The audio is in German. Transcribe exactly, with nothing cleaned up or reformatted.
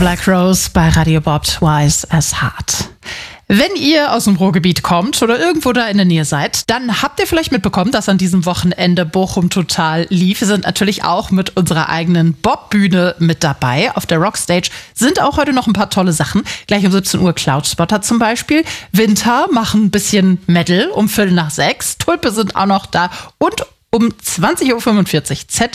Black Rose bei Radio Bob, Twice as Hard. Wenn ihr aus dem Ruhrgebiet kommt oder irgendwo da in der Nähe seid, dann habt ihr vielleicht mitbekommen, dass an diesem Wochenende Bochum total lief. Wir sind natürlich auch mit unserer eigenen Bob-Bühne mit dabei. Auf der Rockstage sind auch heute noch ein paar tolle Sachen. Gleich um siebzehn Uhr Cloudspotter zum Beispiel. Winter machen ein bisschen Metal um Viertel nach sechs. Tulpe sind auch noch da. Und um zwanzig Uhr fünfundvierzig Z